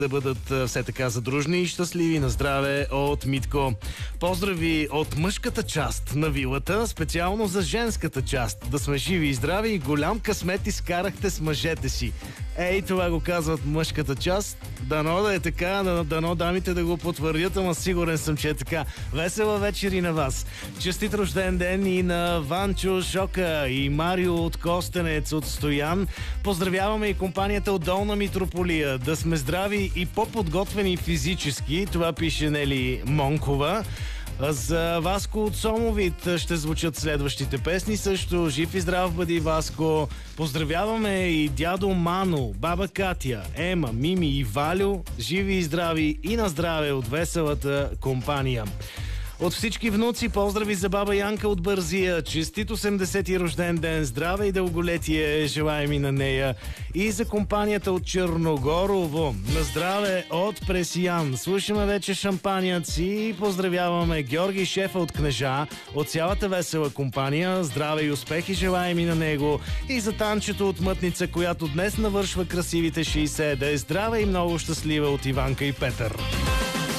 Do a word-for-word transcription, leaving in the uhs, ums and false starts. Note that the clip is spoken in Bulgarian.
да бъдат все така задружни и щастливи. На здраве от Митко. Поздрави от мъжката част на вилата, специално за женската част. Да сме живи и здрави и голям късмет изкарахте с мъжете си. Ей, това го казват мъжката част. Дано да е така, дано дамите да го потвърдят, ама сигурен съм, че е така. Весела вечер и на вас. Честит рожден ден и на Ванчо Шока и Марио от Костенец, от Стоян. Поздравяваме и компанията от Долна Митрополия. Да сме здрави и по-подготвени физически. Това пише Нели Монкова. За Васко от Сомовит ще звучат следващите песни. Също жив и здрав бъди, Васко. Поздравяваме и дядо Мано, баба Катя, Ема, Мими и Валю. Живи и здрави и на здраве от веселата компания. От всички внуци поздрави за баба Янка от Бързия. Честит осемдесети рожден ден, здраве и дълголетие желаем и на нея. И за компанията от Черногорово. На здраве от Пресиян. Слушаме вече шампаняци и поздравяваме Георги Шефа от Кнежа, от цялата весела компания. Здраве и успехи желаем и на него. И за Танчето от Мътница, която днес навършва красивите шейсет. Да е здрава и много щастлива от Иванка и Петър.